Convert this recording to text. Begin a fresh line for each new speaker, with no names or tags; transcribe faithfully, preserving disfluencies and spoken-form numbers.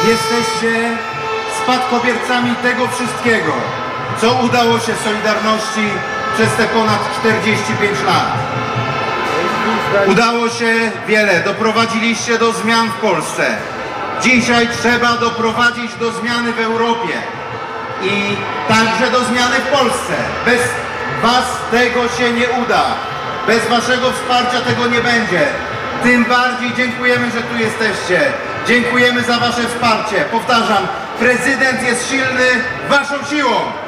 Jesteście spadkobiercami tego wszystkiego, co udało się Solidarności przez te ponad czterdzieści pięć lat. Udało się wiele, doprowadziliście do zmian w Polsce. Dzisiaj trzeba doprowadzić do zmiany w Europie i także do zmiany w Polsce. Bez was tego się nie uda. Bez waszego wsparcia tego nie będzie. Tym bardziej dziękujemy, że tu jesteście. Dziękujemy za wasze wsparcie. Powtarzam, prezydent jest silny waszą siłą.